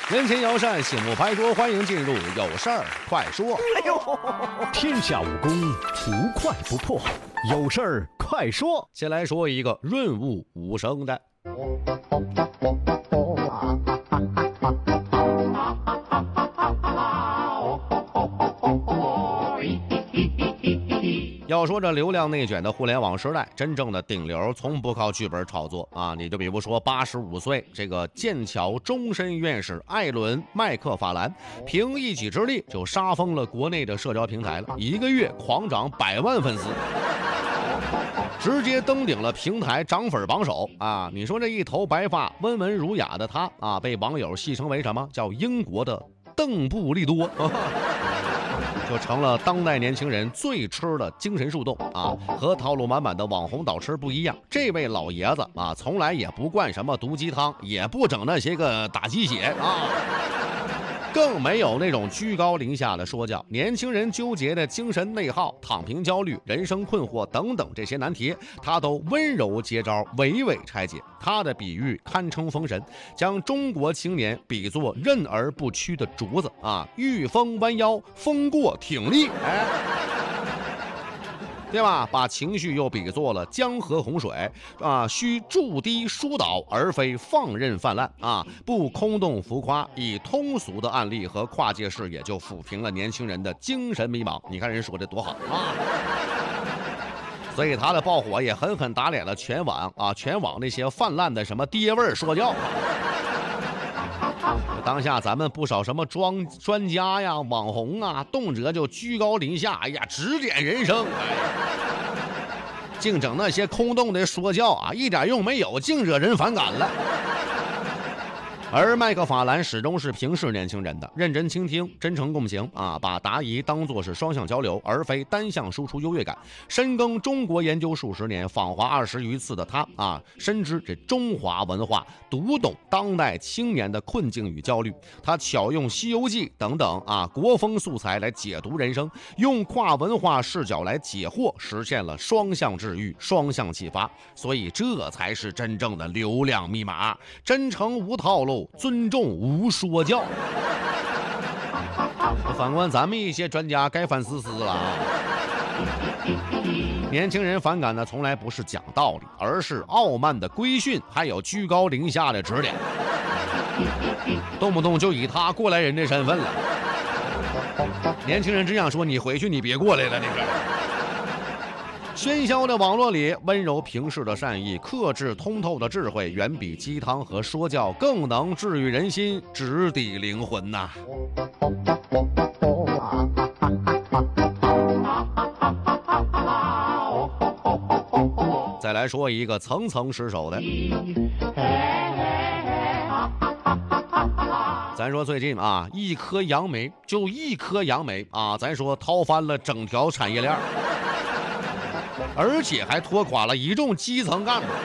人情友善，醒目牌桌，欢迎进入有事儿快说。 哎呦， 天下武功图快不破，有事儿快说。 先来说一个润物无声的。要说这流量内卷的互联网时代，真正的顶流从不靠剧本炒作啊！你就比如说85岁这个剑桥终身院士艾伦·麦克法兰，凭一己之力就杀疯了国内的社交平台了，一个月狂涨100万粉丝，直接登顶了平台涨粉榜首啊！你说这一头白发、温文儒雅的他啊，被网友戏称为什么？叫英国的邓布利多。就成了当代年轻人最吃的精神树洞啊！和套路满满的网红导师不一样，这位老爷子啊，从来也不灌什么毒鸡汤，也不整那些个打鸡血啊，更没有那种居高临下的说教。年轻人纠结的精神内耗、躺平焦虑、人生困惑等等这些难题，他都温柔接招，娓娓拆解。他的比喻堪称封神，将中国青年比作韧而不屈的竹子啊，遇风弯腰，风过挺立，对吧？把情绪又比作了江河洪水啊，需筑堤疏导，而非放任泛滥啊！不空洞浮夸，以通俗的案例和跨界视野就抚平了年轻人的精神迷茫。你看人说的多好啊！所以他的爆火也狠狠打脸了全网那些泛滥的什么爹味说教。当下咱们不少什么专家呀、网红啊，动辄就居高临下，哎呀，指点人生，净整那些空洞的说教啊，一点用没有，净惹人反感了。而麦克法兰始终是平视年轻人的，认真倾听，真诚共情啊，把答疑当作是双向交流，而非单向输出优越感。深耕中国研究数十年，访华20余次的他啊，深知这中华文化，读懂当代青年的困境与焦虑。他巧用《西游记》等等啊国风素材来解读人生，用跨文化视角来解惑，实现了双向治愈、双向启发。所以这才是真正的流量密码，真诚无套路，尊重无说教。反观咱们一些专家该反思了啊！年轻人反感的从来不是讲道理，而是傲慢的规训，还有居高临下的指点，动不动就以他过来人的身份了。年轻人只想说你回去，你别过来了，那个。喧嚣的网络里，温柔平视的善意，克制通透的智慧，远比鸡汤和说教更能治愈人心，直抵灵魂呐！再来说一个层层失手的，咱说最近啊，一颗杨梅啊，咱说掏翻了整条产业链，而且还拖垮了一众基层干部。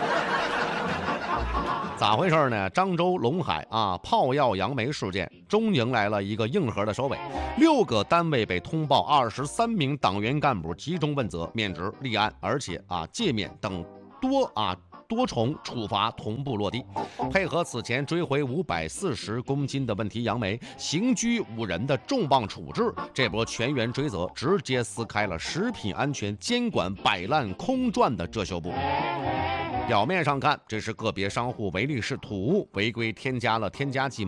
咋回事呢？漳州龙海啊，炮药杨梅事件终迎来了一个硬核的收尾，6个单位被通报23名党员干部集中问责、免职、立案，而且啊诫免等多重处罚同步落地。配合此前追回540公斤的问题杨梅，刑拘5人的重磅处置，这波全员追责直接撕开了食品安全监管摆烂空转的遮羞布。表面上看，这是个别商户唯利是图，违规添加了添加剂